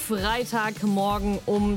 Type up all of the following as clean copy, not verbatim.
Freitagmorgen um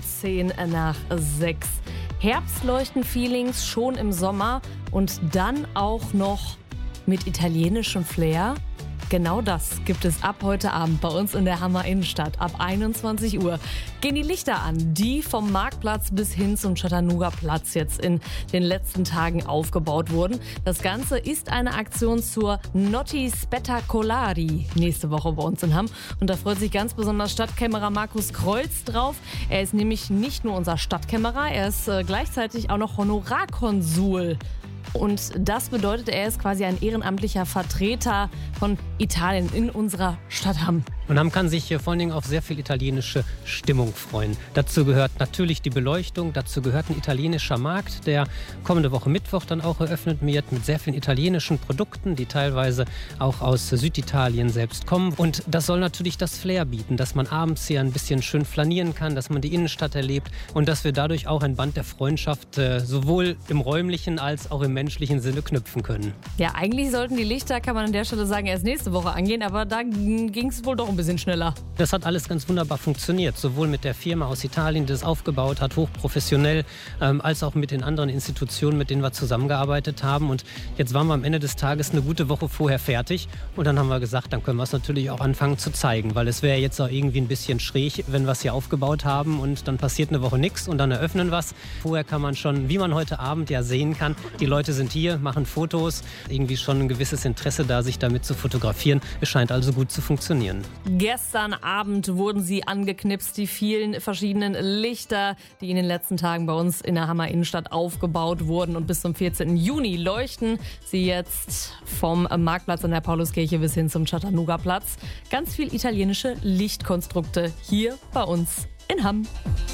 5:50. Herbstleuchten-Feelings schon im Sommer und dann auch noch mit italienischem Flair. Genau das gibt es ab heute Abend bei uns in der Hammer Innenstadt. Ab 21 Uhr gehen die Lichter an, die vom Marktplatz bis hin zum Chattanooga-Platz jetzt in den letzten Tagen aufgebaut wurden. Das Ganze ist eine Aktion zur Notti Spettacolari nächste Woche bei uns in Hamm. Und da freut sich ganz besonders Stadtkämmerer Markus Kreuz drauf. Er ist nämlich nicht nur unser Stadtkämmerer, er ist gleichzeitig auch noch Honorarkonsul. Und das bedeutet, er ist quasi ein ehrenamtlicher Vertreter von Italien in unserer Stadt Hamm. Und Hamm kann sich hier vor allen Dingen auf sehr viel italienische Stimmung freuen. Dazu gehört natürlich die Beleuchtung, dazu gehört ein italienischer Markt, der kommende Woche Mittwoch dann auch eröffnet wird mit sehr vielen italienischen Produkten, die teilweise auch aus Süditalien selbst kommen. Und das soll natürlich das Flair bieten, dass man abends hier ein bisschen schön flanieren kann, dass man die Innenstadt erlebt und dass wir dadurch auch ein Band der Freundschaft sowohl im räumlichen als auch im menschlichen Sinne knüpfen können. Ja, eigentlich sollten die Lichter, kann man an der Stelle sagen, erst nächste Woche angehen, aber da ging es wohl doch ein bisschen schneller. Das hat alles ganz wunderbar funktioniert, sowohl mit der Firma aus Italien, die das aufgebaut hat, hochprofessionell, als auch mit den anderen Institutionen, mit denen wir zusammengearbeitet haben. Und jetzt waren wir am Ende des Tages eine gute Woche vorher fertig und dann haben wir gesagt, dann können wir es natürlich auch anfangen zu zeigen, weil es wäre jetzt auch irgendwie ein bisschen schräg, wenn wir es hier aufgebaut haben und dann passiert eine Woche nichts und dann eröffnen wir es. Vorher kann man schon, wie man heute Abend ja sehen kann, die Leute sind hier, machen Fotos, irgendwie schon ein gewisses Interesse da, sich damit zu fotografieren. Es scheint also gut zu funktionieren. Gestern Abend wurden sie angeknipst, die vielen verschiedenen Lichter, die in den letzten Tagen bei uns in der Hammer Innenstadt aufgebaut wurden. Und bis zum 14. Juni leuchten sie jetzt vom Marktplatz an der Pauluskirche bis hin zum Chattanooga-Platz. Ganz viel italienische Lichtkonstrukte hier bei uns in Hamm.